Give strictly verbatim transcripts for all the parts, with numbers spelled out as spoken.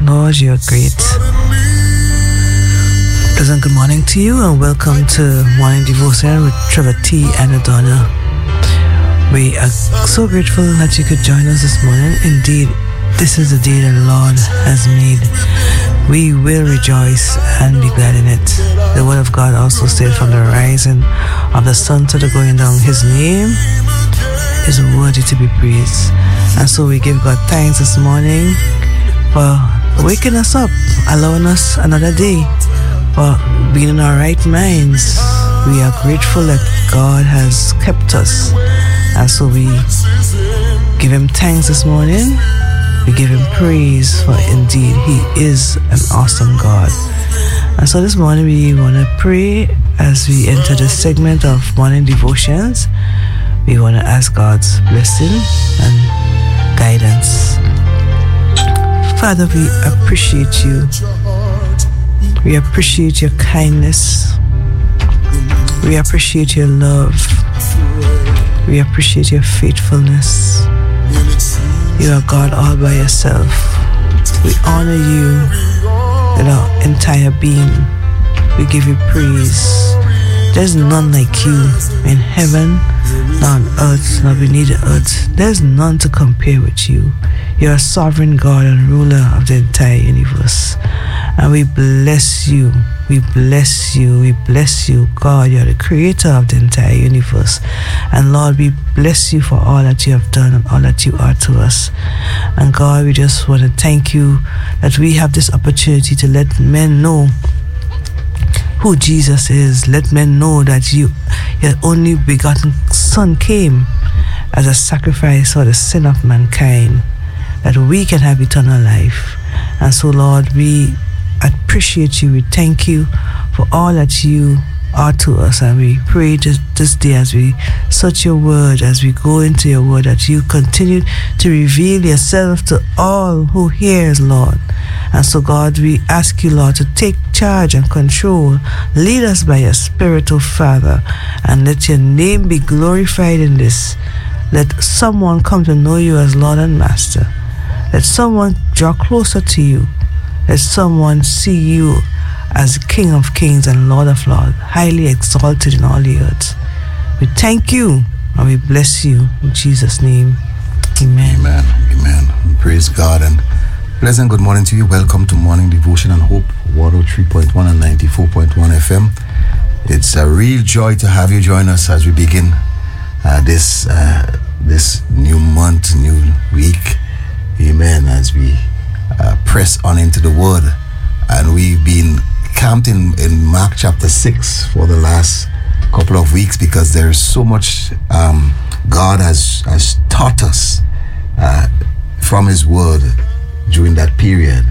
Lord, you're great. Pleasant good morning to you and welcome to Morning Devotion with Trevor T. and Adonna. We are so grateful that you could join us this morning. Indeed, this is the day that the Lord has made. We will rejoice and be glad in it. The word of God also said, from the rising of the sun to the going down, his name is worthy to be praised. And so we give God thanks this morning for waking us up, allowing us another day, for being in our right minds. We are grateful that God has kept us. And so we give him thanks this morning. We give him praise, for indeed he is an awesome God. And so this morning we want to pray as we enter the segment of morning devotions. We want to ask God's blessing and guidance. Father, we appreciate you. We appreciate your kindness. We appreciate your love. We appreciate your faithfulness. You are God all by yourself. We honor you with our entire being. We give you praise. There's none like you in heaven, nor on earth, nor beneath the earth. There's none to compare with you. You're a sovereign God and ruler of the entire universe. And we bless you. We bless you. We bless you, God. You're the creator of the entire universe. And Lord, we bless you for all that you have done and all that you are to us. And God, we just want to thank you that we have this opportunity to let men know who Jesus is. Let men know that you, your only begotten Son, came as a sacrifice for the sin of mankind, that we can have eternal life. And so, Lord, we appreciate you. We thank you for all that you are to us. And we pray this, this day as we search your word, as we go into your word, that you continue to reveal yourself to all who hears, Lord. And so, God, we ask you, Lord, to take charge and control. Lead us by your Spirit, O Father, and let your name be glorified in this. Let someone come to know you as Lord and Master. Let someone draw closer to you. Let someone see you as King of Kings and Lord of Lords, highly exalted in all the earth. We thank you and we bless you in Jesus' name. Amen. Amen. Amen. Praise God and pleasant good morning to you. Welcome to Morning Devotion and Hope, one oh three point one and ninety-four point one F M. It's a real joy to have you join us as we begin uh, this uh, this new month, new week. Amen. As we uh, press on into the Word, and we've been camped in, in Mark chapter six for the last couple of weeks because there's so much um, God has has taught us uh, from His Word during that period,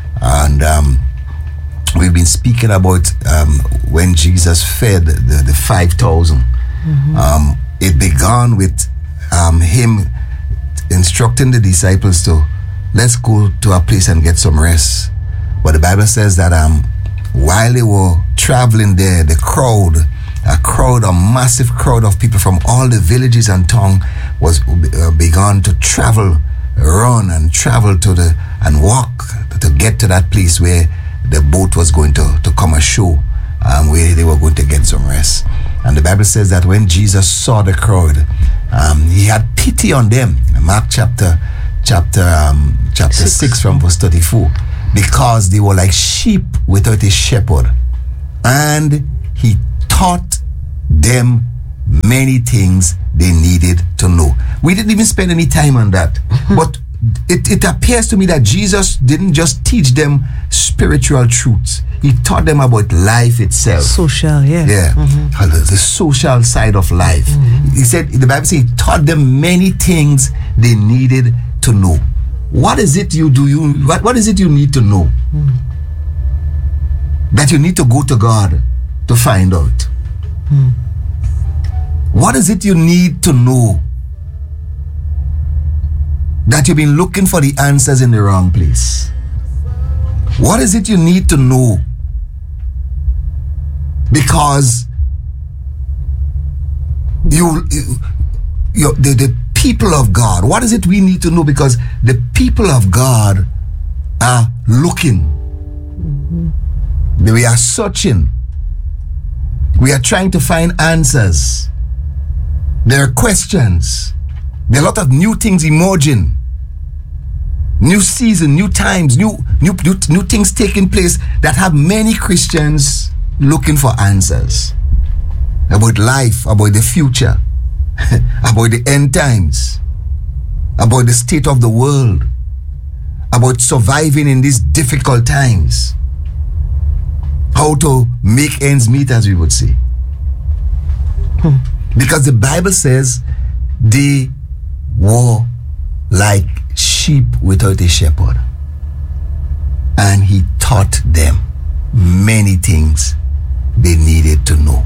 and um, we've been speaking about um, when Jesus fed the, the five thousand. Mm-hmm. Um, it began with um, him instructing the disciples to let's go to a place and get some rest. But the Bible says that um, while they were traveling there, the crowd, a crowd, a massive crowd of people from all the villages and towns was uh, began to travel, run and travel to the and walk to get to that place where the boat was going to, to come ashore, um, where they were going to get some rest. And the Bible says that when Jesus saw the crowd, um, he had pity on them. Mark chapter chapter um, chapter six. six from verse thirty-four, because they were like sheep without a shepherd, and he taught them many things they needed to know. We didn't even spend any time on that, but it, it appears to me that Jesus didn't just teach them spiritual truths. He taught them about life itself. Social, yeah. Yeah, mm-hmm. the, the social side of life. Mm-hmm. He said, the Bible says he taught them many things they needed to know. What is it you do? You what, what is it you need to know? Mm. That you need to go to God to find out. Mm. What is it you need to know? That you've been looking for the answers in the wrong place. What is it you need to know? Because you, you, you the, the people of God, what is it we need to know? Because the people of God are looking. Mm-hmm. We are searching. We are trying to find answers. There are questions. There are a lot of new things emerging. New season, new times, new, new, new, new things taking place that have many Christians looking for answers about life, about the future, about the end times, about the state of the world, about surviving in these difficult times, how to make ends meet, as we would say. Hmm. Because the Bible says they were like sheep without a shepherd, and he taught them many things they needed to know.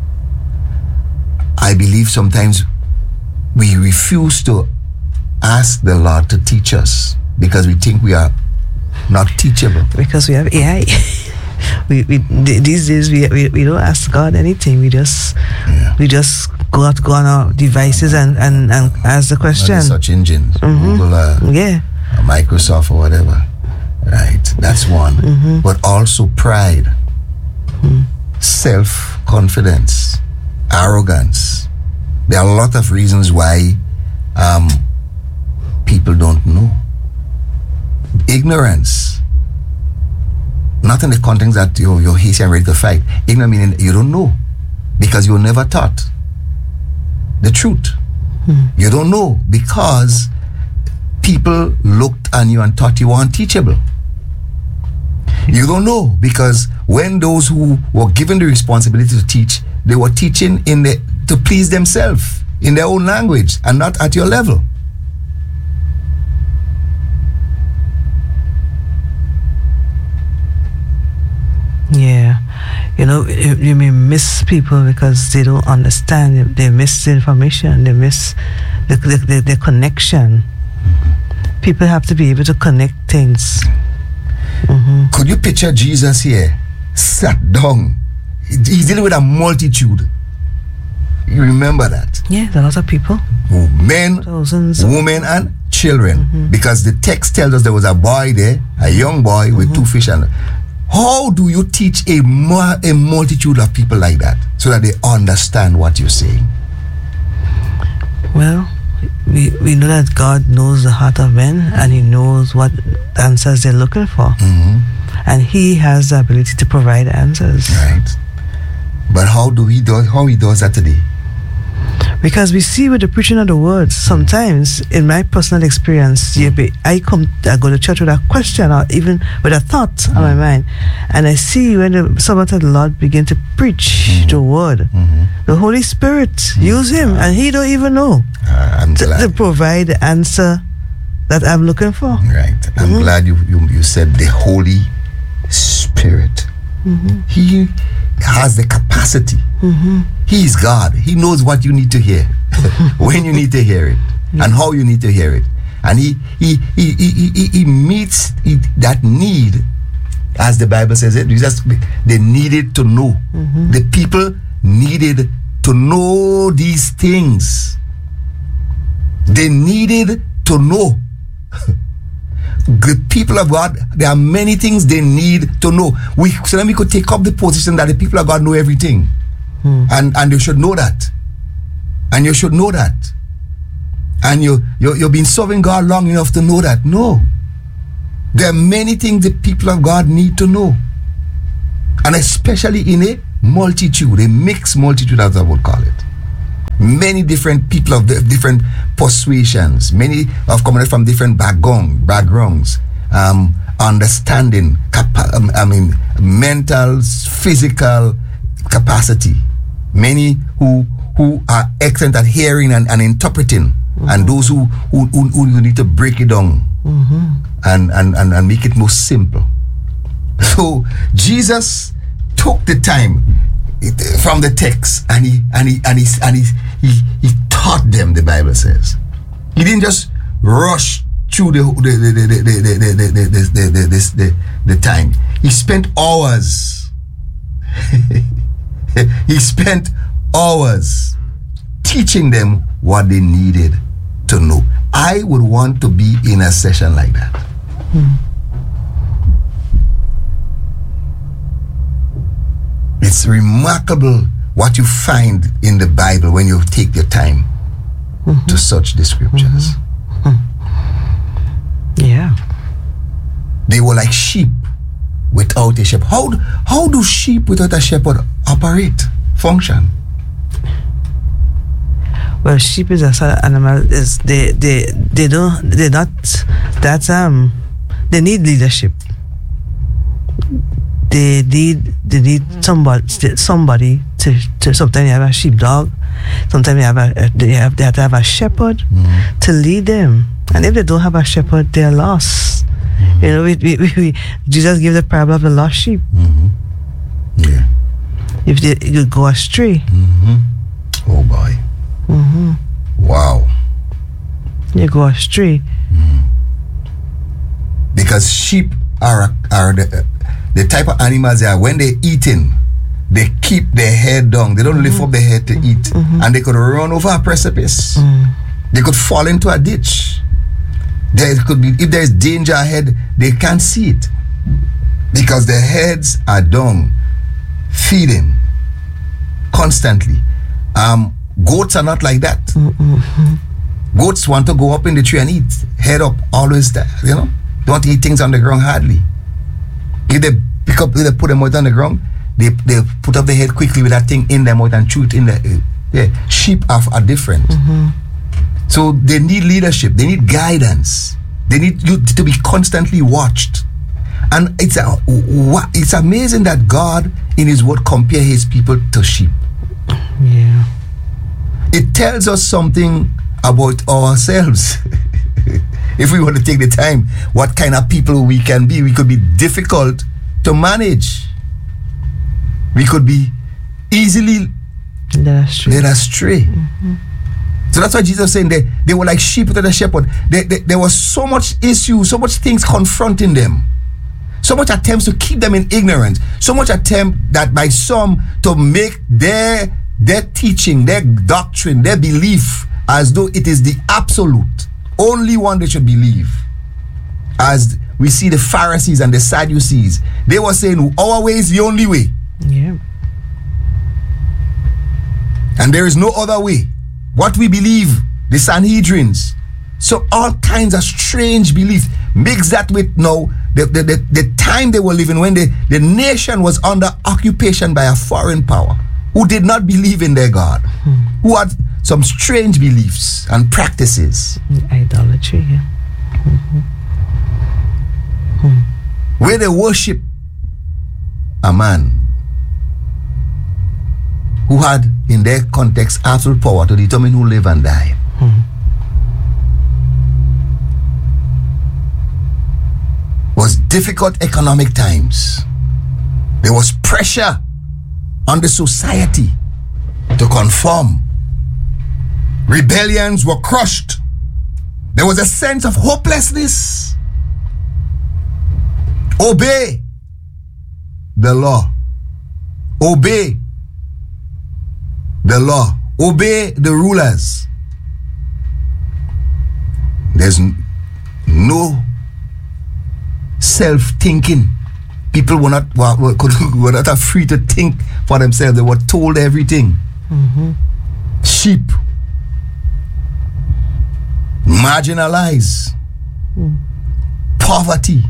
I believe sometimes we refuse to ask the Lord to teach us because we think we are not teachable. Because we have A I. we, we these days we, we we don't ask God anything. We just yeah. we just go out go on our devices and, and, and ask the question. Search engines, mm-hmm. Google, uh, yeah, uh, Microsoft or whatever. Right, that's one. Mm-hmm. But also pride, mm-hmm. self-confidence, arrogance. There are a lot of reasons why um, people don't know. Ignorance. Not in the context that you're, you're hasty and ready to fight. Ignorance meaning you don't know because you were never taught the truth. Hmm. You don't know because people looked on you and thought you were unteachable. You don't know because when those who were given the responsibility to teach, they were teaching in the to please themselves in their own language and not at your level. Yeah, you know, you may miss people because they don't understand. They miss the information. They miss the the, the, the connection. Mm-hmm. People have to be able to connect things. Mm-hmm. Could you picture Jesus here, sat down? He's dealing with a multitude. You remember that? Yeah, a lot of people. Men, thousands, women, and children. Mm-hmm. Because the text tells us there was a boy there, a young boy mm-hmm. with two fish and. How do you teach a, mu- a multitude of people like that so that they understand what you're saying? Well, we, we know that God knows the heart of men and he knows what answers they're looking for. Mm-hmm. And he has the ability to provide answers. Right. But how do he do how he does that today? Because we see with the preaching of the word, sometimes in my personal experience, you be, I come, I go to church with a question or even with a thought mm-hmm. on my mind, and I see when the servant of the Lord begin to preach mm-hmm. the word, mm-hmm. the Holy Spirit mm-hmm. use him, and he don't even know uh, I'm to, glad. to provide the answer that I'm looking for. Right. I'm mm-hmm. glad you, you you said the Holy Spirit. Mm-hmm. He has the capacity. Mm-hmm. He is God. He knows what you need to hear, when you need to hear it, yeah. and how you need to hear it. And he he he he, he, he meets it, that need, as the Bible says it. Just, they needed to know. Mm-hmm. The people needed to know these things. They needed to know. The people of God, there are many things they need to know. We so then we could take up the position that the people of God know everything, hmm. and and you should know that, and you should know that, and you you you've been serving God long enough to know that. No, there are many things the people of God need to know, and especially in a multitude, a mixed multitude, as I would call it. Many different people of different persuasions, many have come from different background, backgrounds, um, understanding, capa- um, I mean, mental, physical capacity. Many who who are excellent at hearing and, and interpreting, mm-hmm. and those who who, who who need to break it down mm-hmm. and, and, and, and make it more simple. So Jesus took the time from the text, and he and he and he and he, he he taught them. The Bible says he didn't just rush through the the the the the the the the, the, the, the, the, the time. He spent hours. He spent hours teaching them what they needed to know. I would want to be in a session like that. Hmm. It's remarkable what you find in the Bible when you take your time mm-hmm. to search the scriptures. Mm-hmm. Yeah. They were like sheep without a shepherd. How, how do sheep without a shepherd operate, function? Well, sheep is a sort of animal. Is they they they don't they're not that um they need leadership. They need they need somebody somebody to, to sometimes you have a sheepdog, sometimes you have a they have they have to have a shepherd mm-hmm. to lead them. And if they don't have a shepherd, they're lost. Mm-hmm. You know, we, we, we, we Jesus gave the parable of the lost sheep. Mm-hmm. Yeah. If they you go astray. Mm-hmm. Oh boy. Mm-hmm. Wow. You go astray. Mm-hmm. Because sheep are are the, the type of animals they are. When they're eating, they keep their head down. They don't mm-hmm. lift up their head to eat. Mm-hmm. And they could run over a precipice. Mm-hmm. They could fall into a ditch. There could be, if there is danger ahead, they can't see it. Because their heads are down, feeding constantly. Um, goats are not like that. Mm-hmm. Goats want to go up in the tree and eat. Head up, always there, you know. They want to eat things on the ground hardly. If they pick up, if they put them out on the ground, they they put up their head quickly with that thing in their mouth and chew it in the. Uh, yeah, sheep are, are different. Mm-hmm. So they need leadership. They need guidance. They need you to be constantly watched. And it's a, it's amazing that God, in His Word, compare His people to sheep. Yeah. It tells us something about ourselves. If we want to take the time, what kind of people we can be. We could be difficult to manage. We could be easily led astray. Led astray. Mm-hmm. So that's why Jesus was saying they, they were like sheep without a shepherd. They, they, there was so much issue, so much things confronting them. So much attempts to keep them in ignorance. So much attempt that by some to make their, their teaching, their doctrine, their belief as though it is the absolute. Only one they should believe. As we see the Pharisees and the Sadducees, they were saying our way is the only way. Yeah. And there is no other way. What we believe, the Sanhedrins. So all kinds of strange beliefs. Mix that with now the, the, the, the time they were living when the, the nation was under occupation by a foreign power who did not believe in their God, hmm. who had some strange beliefs and practices. Idolatry, yeah. Mm-hmm. Hmm. Where they worship a man who had, in their context, absolute power to determine who live and die. Hmm. Was difficult economic times. There was pressure on the society to conform. Rebellions were crushed. There was a sense of hopelessness. Obey the law. Obey the law. Obey the rulers. There's n- no self-thinking. People were not were, were, were not free to think for themselves. They were told everything. Mm-hmm. Sheep. Marginalized. Mm. Poverty.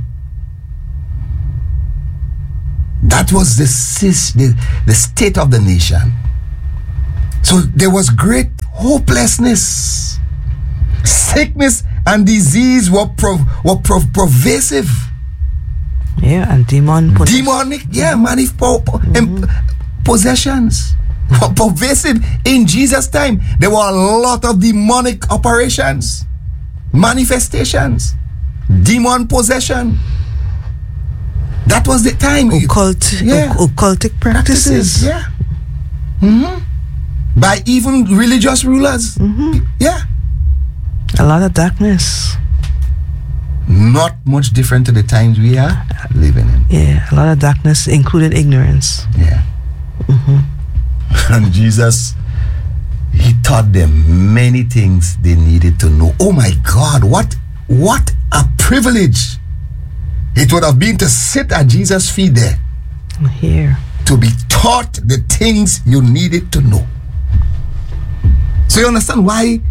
That was the, the, the state of the nation. So there was great hopelessness. Sickness and disease were, prov- were prov- pervasive. Yeah, and demon possess- demonic, yeah, manif- po- po- mm-hmm. em- possessions were pervasive in Jesus' time. There were a lot of demonic operations, manifestations, demon possession. That was the time. Occult, yeah. o- occultic practices. practices yeah. Mm-hmm. By even religious rulers. Mm-hmm. Yeah. A lot of darkness. Not much different to the times we are living in. Yeah, a lot of darkness, including ignorance. Yeah. Mm-hmm. And Jesus, He taught them many things they needed to know. Oh my God, what, what a privilege it would have been to sit at Jesus' feet there. Here. to be taught the things you needed to know. So you understand why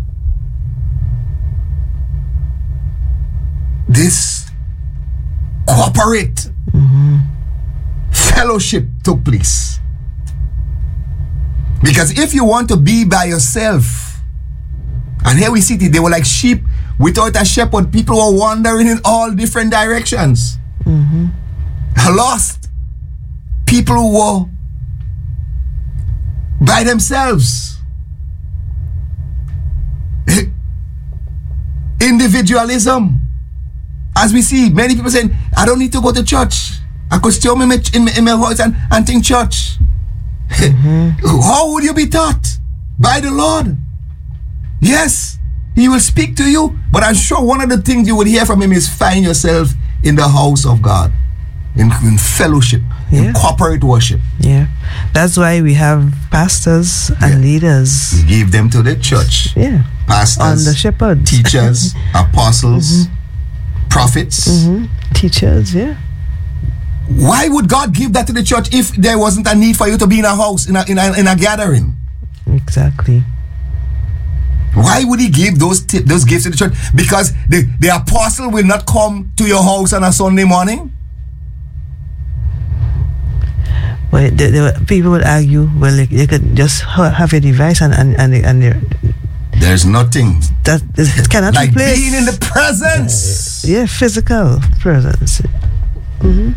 this corporate mm-hmm. fellowship took place. Because if you want to be by yourself, and here we see it, they were like sheep without a shepherd. People were wandering in all different directions. Mm-hmm. Lost. People who were by themselves. Individualism. As we see, many people saying, I don't need to go to church. I could stay home in my, in my, in my house and, and think church. Mm-hmm. How would you be taught? By the Lord. Yes, He will speak to you, but I'm sure one of the things you would hear from Him is find yourself in the house of God, in, in fellowship, yeah. in corporate worship. Yeah, that's why we have pastors and yeah. leaders. We give them to the church. Yeah, pastors, on the shepherd, teachers, apostles, mm-hmm. prophets, mm-hmm. teachers. Yeah. Why would God give that to the church if there wasn't a need for you to be in a house, in a, in a, in a gathering? Exactly. Why would He give those t- those gifts to the church? Because the, the apostle will not come to your house on a Sunday morning? Well, the, the, people would argue, well, they, they could just have a device and and and, and there's nothing that it cannot like replace being in the presence. Uh, yeah, physical presence. Mm-hmm.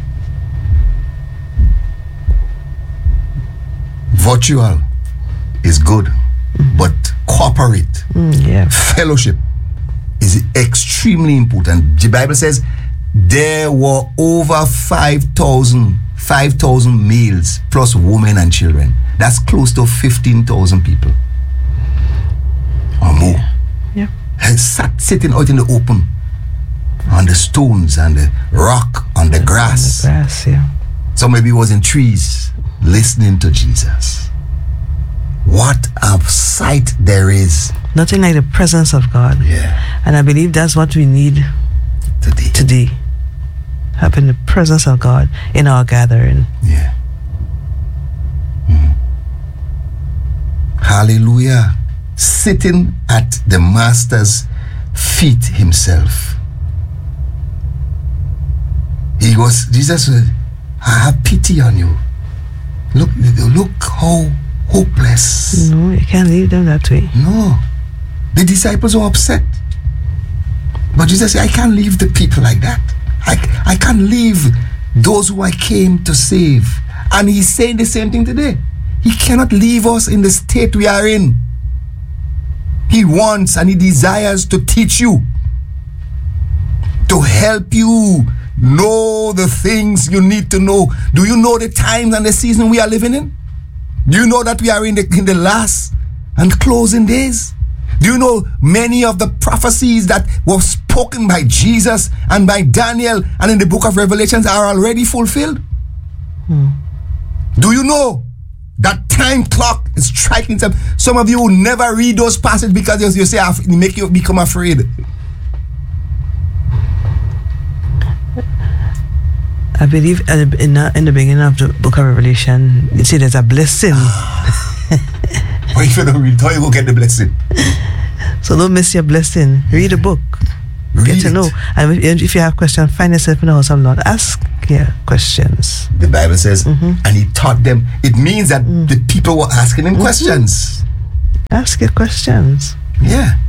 Virtual is good, mm-hmm. but corporate mm, yeah. fellowship is extremely important. The Bible says there were over five thousand males plus women and children. That's close to fifteen thousand people or more. Yeah. Yeah. Sat sitting out in the open on the stones and the rock, on the grass. On the grass, yeah. Some maybe was in trees listening to Jesus. What a sight there is. Nothing like the presence of God. Yeah. And I believe that's what we need today. Today. Having the presence of God in our gathering. Yeah. Mm. Hallelujah. Sitting at the Master's feet Himself. He was, Jesus said, I have pity on you. Look, look how hopeless. No, you can't leave them that way. No. The disciples were upset. But Jesus said, I can't leave the people like that. I, I can't leave those who I came to save. And He's saying the same thing today. He cannot leave us in the state we are in. He wants and He desires to teach you, to help you know the things you need to know. Do you know the times and the season we are living in? Do you know that we are in the, in the last and closing days? Do you know many of the prophecies that were spoken by Jesus and by Daniel and in the book of Revelations are already fulfilled? Hmm. Do you know that time clock is striking? Some, some of you will never read those passages because you, you say it make you become afraid. I believe in the, in the beginning of the book of Revelation, you see there's a blessing. But if you don't read, how you go get the blessing? So don't miss your blessing. Read the book. Read get to it. know. And if, if you have questions, find yourself in the house of the Lord. Ask your questions. The Bible says, mm-hmm. and He taught them. It means that mm. the people were asking Him mm-hmm. questions. Ask your questions. Yeah.